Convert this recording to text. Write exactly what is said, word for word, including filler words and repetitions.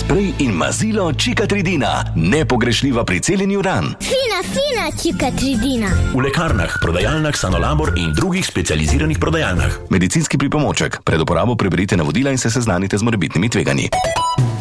sprej in mazilo Cicatricina. Nepogrešljiva pri celjenju ran. Fina, fina Cicatricina. V lekarnah, prodajalnah Sanolabor in drugih specializiranih prodajalnah. Medicinski pripomoček. Pred uporabo preberite navodila in se seznanite z morebitnimi tveganji.